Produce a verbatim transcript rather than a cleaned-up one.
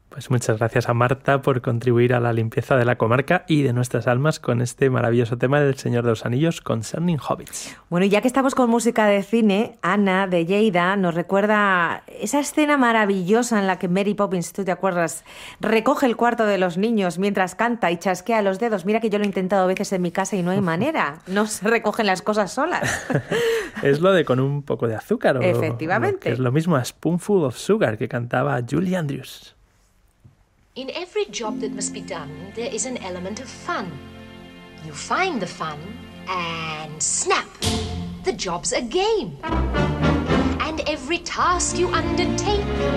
Pues muchas gracias a Marta por contribuir a la limpieza de la comarca y de nuestras almas con este maravilloso tema del Señor de los Anillos, Concerning Hobbits. Bueno, y ya que estamos con música de cine, Ana de Lleida nos recuerda esa escena maravillosa en la que Mary Poppins, ¿tú te acuerdas?, recoge el cuarto de los niños mientras canta y chasquea los dedos. Mira que yo lo he intentado a veces en mi casa y no hay manera. No se recogen las cosas solas. Es lo de con un poco de azúcar. O Efectivamente. Lo es lo mismo a Spoonful of Sugar que cantaba Julie Andrews. In every job that must be done, there is an element of fun. You find the fun, and snap! The job's a game. And every task you undertake